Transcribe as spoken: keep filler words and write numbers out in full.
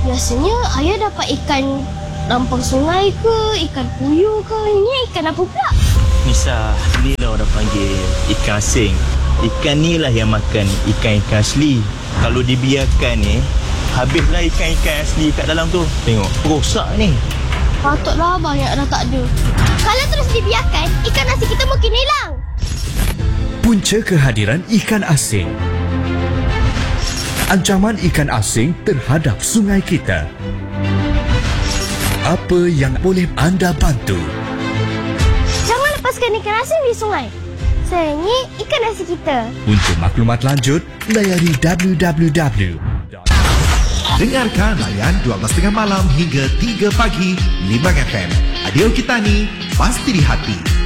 Biasanya ayah dapat ikan lampang sungai ke, ikan puyuh ke. Ini ikan apa pula? Nisa, ni lah orang panggil ikan asing. Ikan ni lah yang makan ikan-ikan asli. Kalau dibiarkan ni, habislah ikan-ikan asli kat dalam tu. Tengok, rosak ni. Patutlah banyak dah tak ada. Kalau terus dibiarkan, ikan nasi kita mungkin hilang. Punca kehadiran ikan asing. Ancaman ikan asing terhadap sungai kita. Apa yang boleh anda bantu? Jangan lepaskan ikan asing di sungai. Sayangi ikan nasi kita. Untuk maklumat lanjut, layari w w w. Dengarkan layan dua belas tiga puluh malam hingga tiga pagi Limbang F M. Adil kita ni, pasti di hati.